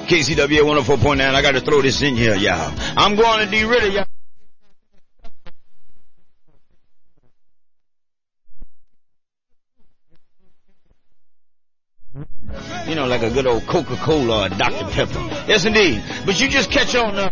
KCWA 104.9. I got to throw this in here, y'all. I'm going to D-Ritter, y'all. You know, like a good old Coca-Cola or Dr. Pepper. Yes, indeed. But you just catch on